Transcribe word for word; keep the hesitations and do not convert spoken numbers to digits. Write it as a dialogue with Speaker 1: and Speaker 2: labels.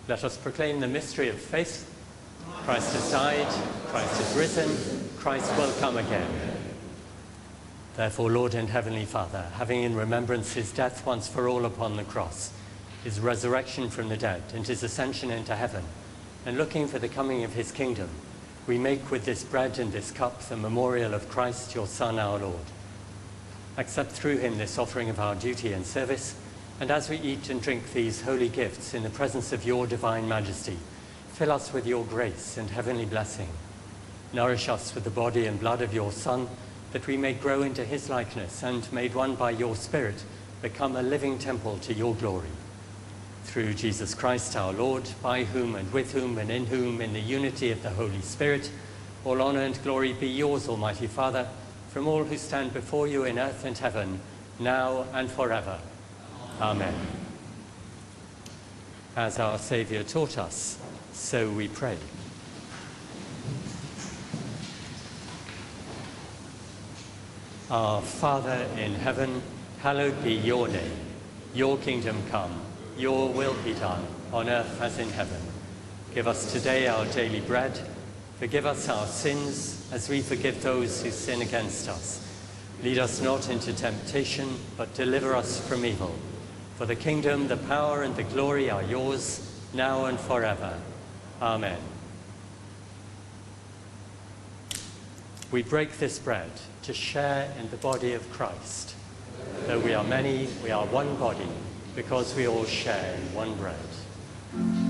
Speaker 1: Let us proclaim the mystery of faith. Christ has died, Christ is risen, Christ will come again. Therefore, Lord and Heavenly Father, having in remembrance his death once for all upon the cross, his resurrection from the dead, and his ascension into heaven, and looking for the coming of his kingdom, we make with this bread and this cup the memorial of Christ, your Son, our Lord. Accept through him this offering of our duty and service, and as we eat and drink these holy gifts in the presence of your divine majesty, fill us with your grace and heavenly blessing. Nourish us with the body and blood of your Son, that we may grow into his likeness and, made one by your Spirit, become a living temple to your glory. Through Jesus Christ our Lord, by whom and with whom and in whom, in the unity of the Holy Spirit, all honor and glory be yours, Almighty Father, from all who stand before you in earth and heaven, now and forever. Amen. As our Saviour taught us, so we pray. Our Father in heaven, hallowed be your name. Your kingdom come, your will be done, on earth as in heaven. Give us today our daily bread. Forgive us our sins, as we forgive those who sin against us. Lead us not into temptation, but deliver us from evil. For the kingdom, the power, and the glory are yours, now and forever. Amen. We break this bread to share in the body of Christ. Though we are many, we are one body, because we all share in one bread.